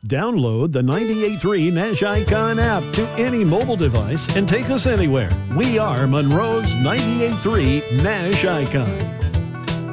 Download the 98.3 Nash Icon app to any mobile device and take us anywhere. We are Monroe's 98.3 Nash Icon.